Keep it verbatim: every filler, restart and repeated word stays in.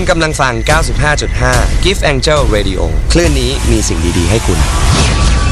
กำลังฟัง เก้าสิบห้าจุดห้า Gift Angel Radio คลื่นนี้มีสิ่งดีๆให้คุณ